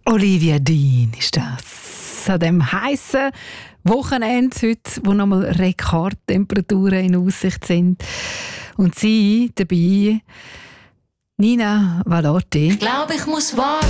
Olivia Dean ist das. An dem heissen Wochenende heute, wo nochmal Rekordtemperaturen in Aussicht sind. Und sie dabei, Nina Vallotti. Ich glaube, ich muss warten.